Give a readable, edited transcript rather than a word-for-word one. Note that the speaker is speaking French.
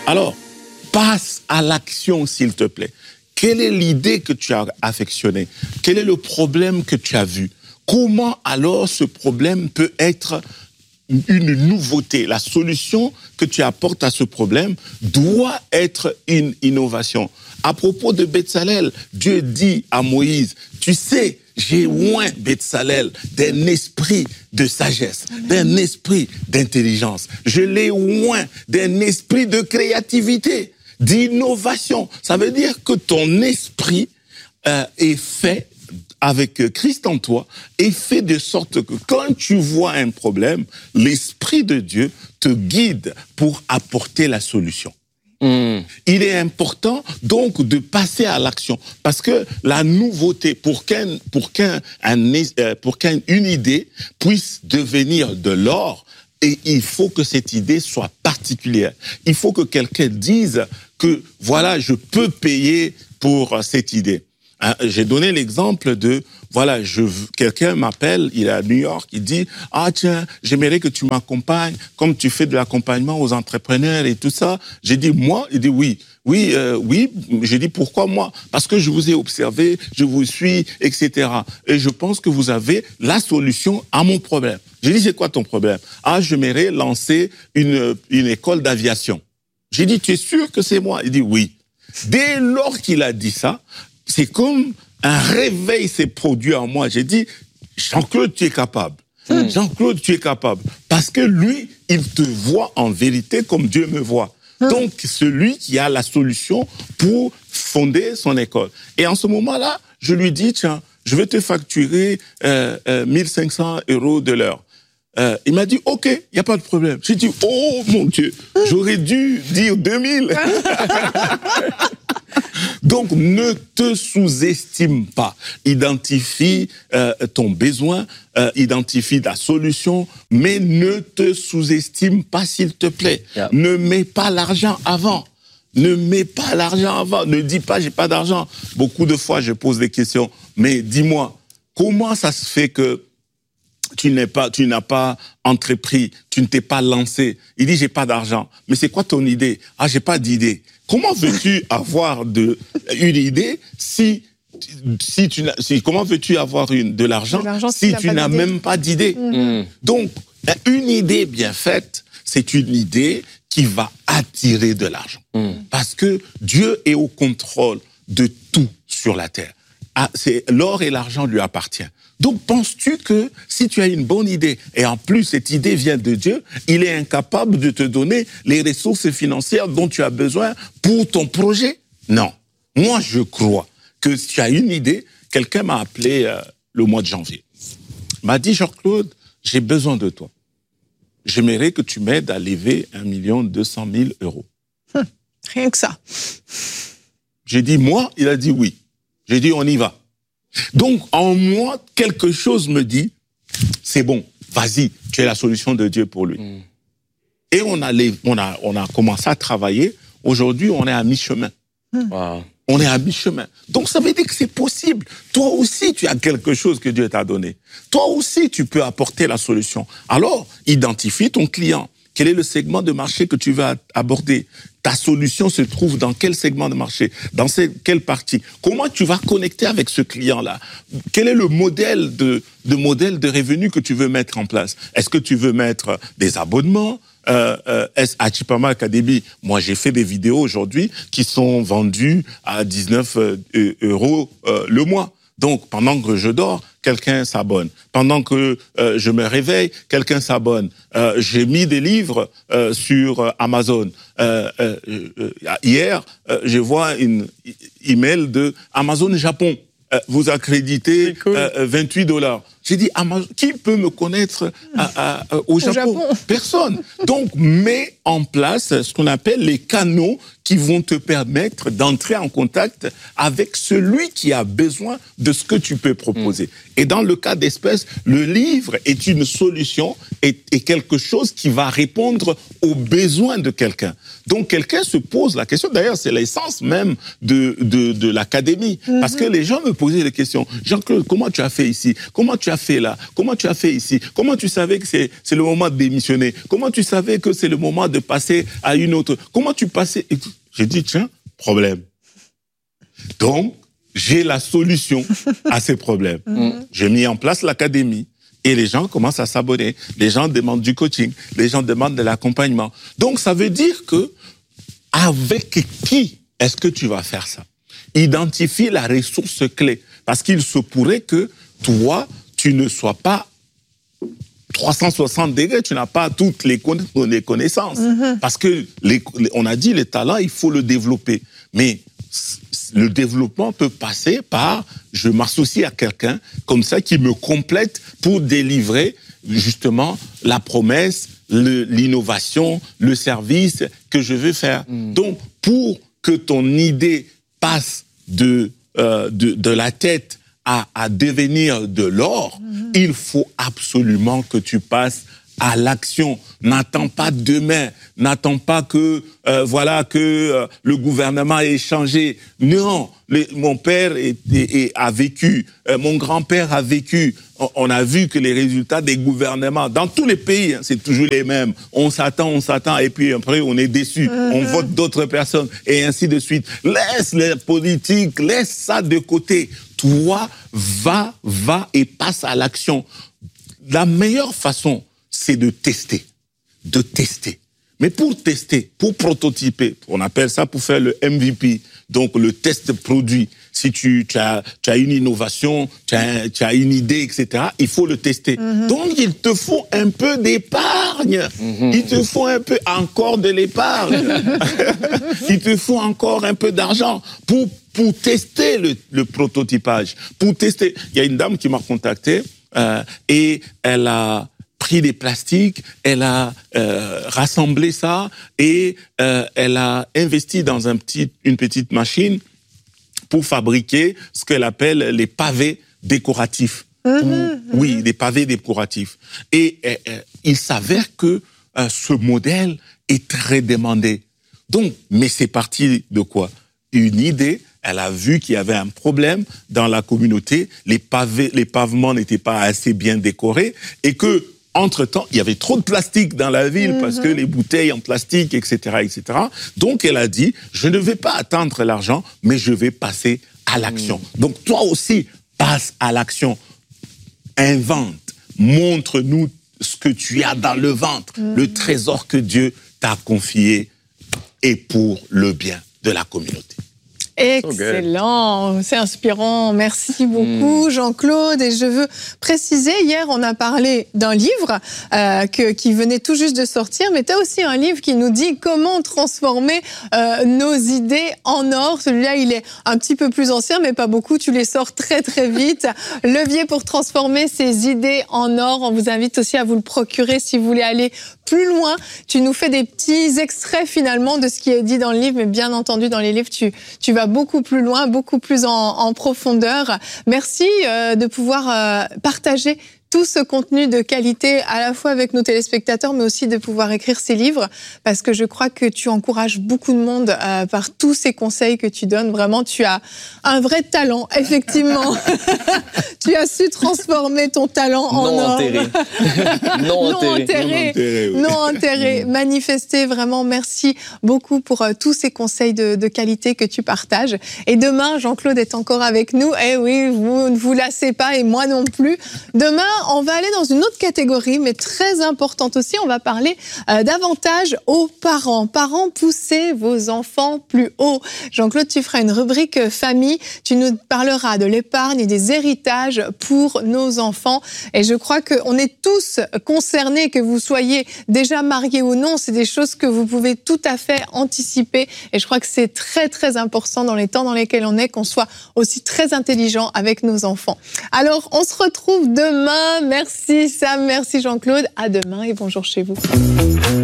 Alors, passe à l'action, s'il te plaît. Quelle est l'idée que tu as affectionnée? Quel est le problème que tu as vu? Comment alors ce problème peut être une nouveauté? La solution que tu apportes à ce problème doit être une innovation. À propos de Betsalel, Dieu dit à Moïse, tu sais, j'ai oint Betsalel d'un esprit de sagesse, d'un esprit d'intelligence. Je l'ai oint d'un esprit de créativité, d'innovation. Ça veut dire que ton esprit est fait avec Christ en toi, est fait de sorte que quand tu vois un problème, l'Esprit de Dieu te guide pour apporter la solution. Il est important donc de passer à l'action parce que la nouveauté pour qu'une idée puisse devenir de l'or, et il faut que cette idée soit particulière. Il faut que quelqu'un dise que voilà, je peux payer pour cette idée. J'ai donné l'exemple de, voilà, quelqu'un m'appelle, il est à New York, il dit, ah tiens, j'aimerais que tu m'accompagnes, comme tu fais de l'accompagnement aux entrepreneurs et tout ça. J'ai dit, moi? Il dit, oui. Oui. J'ai dit, pourquoi moi? Parce que je vous ai observé, je vous suis, etc. Et je pense que vous avez la solution à mon problème. J'ai dit, c'est quoi ton problème? Ah, j'aimerais lancer une école d'aviation. J'ai dit, tu es sûr que c'est moi? Il dit, oui. Dès lors qu'il a dit ça, c'est comme un réveil s'est produit en moi. J'ai dit, Jean-Claude, tu es capable. Jean-Claude, tu es capable. Parce que lui, il te voit en vérité comme Dieu me voit. Donc, celui qui a la solution pour fonder son école. Et en ce moment-là, je lui dis, tiens, je vais te facturer 1500 € de l'heure. Il m'a dit, OK, il n'y a pas de problème. J'ai dit, oh mon Dieu, j'aurais dû dire 2000. Donc, ne te sous-estime pas. Identifie ton besoin, identifie ta solution, mais ne te sous-estime pas, s'il te plaît. Yeah. Ne mets pas l'argent avant. Ne mets pas l'argent avant. Ne dis pas, j'ai pas d'argent. Beaucoup de fois, je pose des questions. Mais dis-moi, comment ça se fait que tu n'as pas entrepris, tu ne t'es pas lancé? Il dit, j'ai pas d'argent. Mais c'est quoi ton idée? Ah, j'ai pas d'idée. Comment veux-tu avoir une idée comment veux-tu avoir de l'argent si tu n'as même pas d'idée? Donc, une idée bien faite, c'est une idée qui va attirer de l'argent. Parce que Dieu est au contrôle de tout sur la terre. L'or et l'argent lui appartiennent. Donc, penses-tu que si tu as une bonne idée, et en plus cette idée vient de Dieu, il est incapable de te donner les ressources financières dont tu as besoin pour ton projet? Non. Moi, je crois que si tu as une idée, quelqu'un m'a appelé le mois de janvier. Il m'a dit, Jean-Claude, j'ai besoin de toi. J'aimerais que tu m'aides à lever 1 200 000 €. Rien que ça. J'ai dit, moi? Il a dit oui. J'ai dit, on y va. Donc, en moi, quelque chose me dit, c'est bon, vas-y, tu es la solution de Dieu pour lui. Et on a commencé à travailler. Aujourd'hui, on est à mi-chemin. Wow. On est à mi-chemin. Donc, ça veut dire que c'est possible. Toi aussi, tu as quelque chose que Dieu t'a donné. Toi aussi, tu peux apporter la solution. Alors, identifie ton client. Quel est le segment de marché que tu vas aborder? Ta solution se trouve dans quel segment de marché? Dans quelle partie? Comment tu vas connecter avec ce client-là? Quel est le modèle de revenu que tu veux mettre en place? Est-ce que tu veux mettre des abonnements? À Chipama Academy, moi j'ai fait des vidéos aujourd'hui qui sont vendues à 19 € le mois. Donc, pendant que je dors, quelqu'un s'abonne. Pendant que je me réveille, quelqu'un s'abonne. J'ai mis des livres sur Amazon. Hier, je vois une email de Amazon Japon. Vous accréditez 28 $. J'ai dit, qui peut me connaître au Japon? Personne. Donc, mets en place ce qu'on appelle les canaux qui vont te permettre d'entrer en contact avec celui qui a besoin de ce que tu peux proposer. Et dans le cas d'espèce, le livre est une solution et quelque chose qui va répondre aux besoins de quelqu'un. Donc, quelqu'un se pose la question. D'ailleurs, c'est l'essence même de l'académie. Parce que les gens me posaient des questions. Jean-Claude, comment tu as fait ici? Comment tu tu as fait là? Comment tu as fait ici? Comment tu savais que c'est le moment de démissionner? Comment tu savais que c'est le moment de passer à une autre? Comment tu passais? J'ai dit, tiens, problème. Donc, j'ai la solution à ces problèmes. J'ai mis en place l'académie. Et les gens commencent à s'abonner. Les gens demandent du coaching. Les gens demandent de l'accompagnement. Donc, ça veut dire que avec qui est-ce que tu vas faire ça? Identifie la ressource clé. Parce qu'il se pourrait que toi, tu ne sois pas 360 degrés, tu n'as pas toutes les connaissances. Parce que, on a dit, les talents, il faut le développer. Mais le développement peut passer par, je m'associe à quelqu'un comme ça qui me complète pour délivrer justement la promesse, l'innovation, le service que je veux faire. Donc, pour que ton idée passe de la tête à devenir de l'or, il faut absolument que tu passes à l'action. N'attends pas demain, n'attends pas que le gouvernement ait changé. Non, mon père a vécu, mon grand-père a vécu. On a vu que les résultats des gouvernements, dans tous les pays, c'est toujours les mêmes. On s'attend, et puis après on est déçu. On vote d'autres personnes, et ainsi de suite. Laisse les politiques, laisse ça de côté. Toi, va et passe à l'action. La meilleure façon, c'est de tester. Mais pour tester, pour prototyper, on appelle ça pour faire le MVP, donc le test produit. Si tu as une innovation, tu as une idée, etc., il faut le tester. Donc, il te faut un peu d'épargne. Il te faut encore de l'épargne. Il te faut encore un peu d'argent pour tester le prototypage. Pour tester. Il y a une dame qui m'a contacté et elle a pris des plastiques, elle a rassemblé ça et elle a investi dans une petite machine pour fabriquer ce qu'elle appelle les pavés décoratifs. Oui, des pavés décoratifs. Et il s'avère que ce modèle est très demandé. Donc, mais c'est parti de quoi? Une idée. Elle a vu qu'il y avait un problème dans la communauté. Les pavements n'étaient pas assez bien décorés et que entre-temps, il y avait trop de plastique dans la ville parce que les bouteilles en plastique, etc., etc. Donc, elle a dit, je ne vais pas attendre l'argent, mais je vais passer à l'action. Donc, toi aussi, passe à l'action. Invente. Montre-nous ce que tu as dans le ventre. Le trésor que Dieu t'a confié est pour le bien de la communauté. Excellent, c'est inspirant. Merci beaucoup, Jean-Claude. Et je veux préciser, hier, on a parlé d'un livre qui venait tout juste de sortir, mais tu as aussi un livre qui nous dit comment transformer nos idées en or. Celui-là, il est un petit peu plus ancien, mais pas beaucoup. Tu les sors très, très vite. Levier pour transformer ses idées en or. On vous invite aussi à vous le procurer si vous voulez aller plus loin. Tu nous fais des petits extraits, finalement, de ce qui est dit dans le livre, mais bien entendu, dans les livres, tu vas beaucoup plus loin, beaucoup plus en profondeur. Merci de pouvoir partager tout ce contenu de qualité à la fois avec nos téléspectateurs, mais aussi de pouvoir écrire ces livres, parce que je crois que tu encourages beaucoup de monde par tous ces conseils que tu donnes. Vraiment, tu as un vrai talent, effectivement. Tu as su transformer ton talent en or. Non enterré. Manifesté, vraiment, merci beaucoup pour tous ces conseils de qualité que tu partages. Et demain, Jean-Claude est encore avec nous. Eh oui, vous ne vous lassez pas, et moi non plus. Demain, on va aller dans une autre catégorie, mais très importante aussi. On va parler davantage aux parents. Parents, poussez vos enfants plus haut. Jean-Claude, tu feras une rubrique famille. Tu nous parleras de l'épargne et des héritages pour nos enfants. Et je crois qu'on est tous concernés, que vous soyez déjà mariés ou non. C'est des choses que vous pouvez tout à fait anticiper. Et je crois que c'est très, très important dans les temps dans lesquels on est, qu'on soit aussi très intelligent avec nos enfants. Alors, on se retrouve demain. Merci Sam, merci Jean-Claude. À demain et bonjour chez vous.